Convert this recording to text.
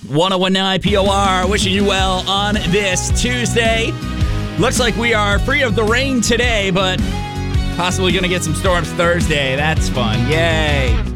1019 POR, wishing you well on this Tuesday. Looks like we are free of the rain today, but possibly going to get some storms Thursday. That's fun. Yay.